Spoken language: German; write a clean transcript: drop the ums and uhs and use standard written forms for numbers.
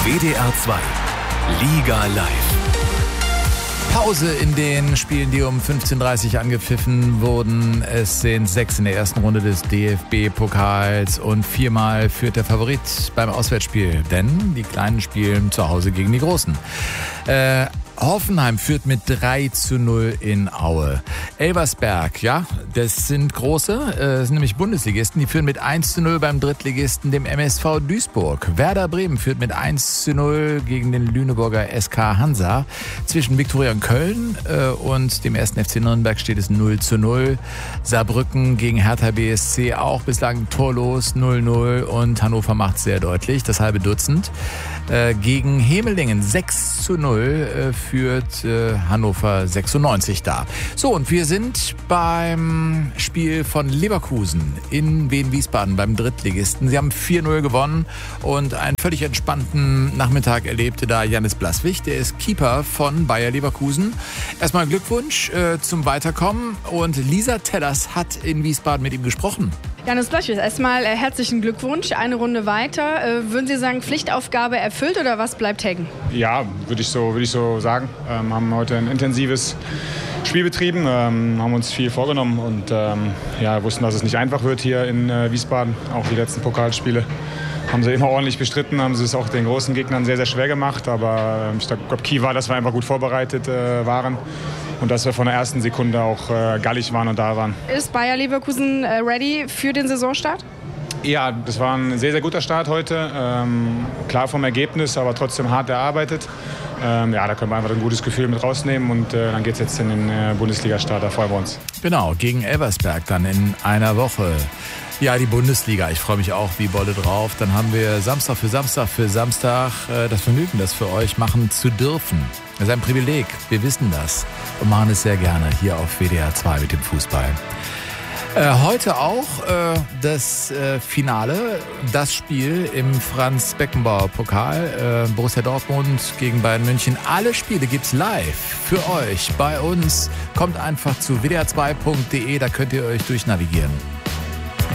WDR 2 Liga Live. Pause in den Spielen, die um 15:30 Uhr angepfiffen wurden. Es sind 6 in der ersten Runde des DFB-Pokals und 4-mal führt der Favorit beim Auswärtsspiel, denn die Kleinen spielen zu Hause gegen die Großen. Hoffenheim führt mit 3:0 in Aue. Elversberg, ja, das sind große, das sind nämlich Bundesligisten, die führen mit 1:0 beim Drittligisten, dem MSV Duisburg. Werder Bremen führt mit 1:0 gegen den Lüneburger SK Hansa. Zwischen Viktoria und Köln und dem 1. FC Nürnberg steht es 0:0. Saarbrücken gegen Hertha BSC auch bislang torlos 0:0 und Hannover macht sehr deutlich, das halbe Dutzend. Gegen Hemelingen 6:0 führt Hannover 96 da. So, und wir sind beim Spiel von Leverkusen in Wien-Wiesbaden beim Drittligisten. Sie haben 4:0 gewonnen und einen völlig entspannten Nachmittag erlebte da Jannis Blaswig. Der ist Keeper von Bayer Leverkusen. Erstmal Glückwunsch zum Weiterkommen und Lisa Tellers hat in Wiesbaden mit ihm gesprochen. Jannis Blaswig, erstmal herzlichen Glückwunsch. Eine Runde weiter. Würden Sie sagen, Pflichtaufgabe erfüllt oder was bleibt hängen? Ja, würde ich so sagen. Haben heute ein intensives Spiel betrieben, haben uns viel vorgenommen und wussten, dass es nicht einfach wird hier in Wiesbaden. Auch die letzten Pokalspiele haben sie immer ordentlich bestritten, haben sie es auch den großen Gegnern sehr, sehr schwer gemacht. Aber ich glaube, Key war, dass wir einfach gut vorbereitet waren. Und dass wir von der ersten Sekunde auch gallig waren und da waren. Ist Bayer Leverkusen ready für den Saisonstart? Ja, das war ein sehr, sehr guter Start heute. Klar vom Ergebnis, aber trotzdem hart erarbeitet. Da können wir einfach ein gutes Gefühl mit rausnehmen und dann geht es jetzt in den Bundesliga-Start, da freuen wir uns. Genau, gegen Elversberg dann in einer Woche. Ja, die Bundesliga, ich freue mich auch wie Bolle drauf. Dann haben wir Samstag für Samstag das Vergnügen, das für euch machen zu dürfen. Das ist ein Privileg, wir wissen das und machen es sehr gerne hier auf WDR 2 mit dem Fußball. Heute auch das Finale, das Spiel im Franz-Beckenbauer-Pokal, Borussia Dortmund gegen Bayern München. Alle Spiele gibt's live für euch bei uns. Kommt einfach zu wdr2.de, da könnt ihr euch durchnavigieren.